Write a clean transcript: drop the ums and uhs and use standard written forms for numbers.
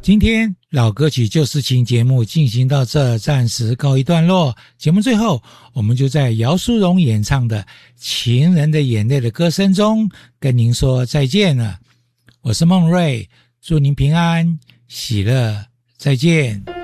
今天老歌曲旧事情节目进行到这，暂时告一段落。节目最后，我们就在姚淑蓉演唱的《情人的眼泪》的歌声中跟您说再见了。我是孟瑞，祝您平安喜乐，再见。